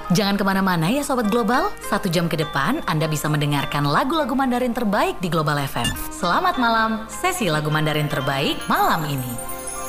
Jangan kemana-mana ya Sobat Global, 1 jam ke depan Anda bisa mendengarkan lagu-lagu Mandarin terbaik di Global FM. Selamat malam, sesi lagu Mandarin terbaik malam ini.